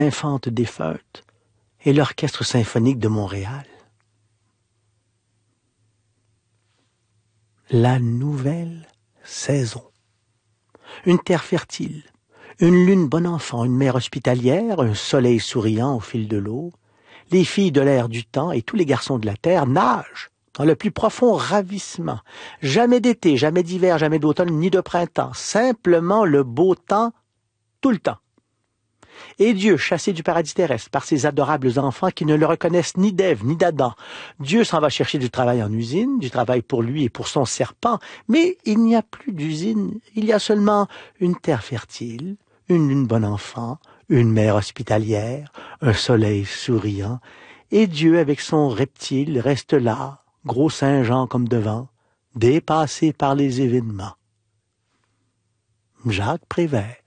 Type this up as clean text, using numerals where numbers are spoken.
infante défunte et l'Orchestre symphonique de Montréal. La nouvelle saison. Une terre fertile, une lune bon enfant, une mer hospitalière, un soleil souriant au fil de l'eau. Les filles de l'air du temps et tous les garçons de la terre nagent dans le plus profond ravissement. Jamais d'été, jamais d'hiver, jamais d'automne, ni de printemps. Simplement le beau temps, tout le temps. Et Dieu, chassé du paradis terrestre par ses adorables enfants qui ne le reconnaissent ni d'Ève ni d'Adam, Dieu s'en va chercher du travail en usine, du travail pour lui et pour son serpent, mais il n'y a plus d'usine, il y a seulement une terre fertile, une lune bon enfant, une mer hospitalière, un soleil souriant, et Dieu avec son reptile reste là, gros Saint-Jean comme devant, dépassé par les événements. Jacques Prévert.